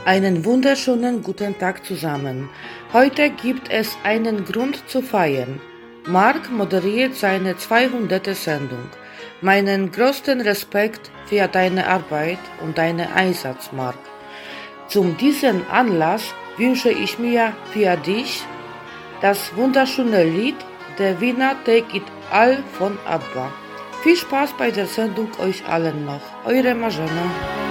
Einen wunderschönen guten Tag zusammen. Heute gibt es einen Grund zu feiern. Marc moderiert seine 200. Sendung. Meinen größten Respekt für deine Arbeit und deinen Einsatz, Marc. Zum diesem Anlass wünsche ich mir für dich das wunderschöne Lied Der Winner Take It All von ABBA. Viel Spaß bei der Sendung euch allen noch. Eure Marzena.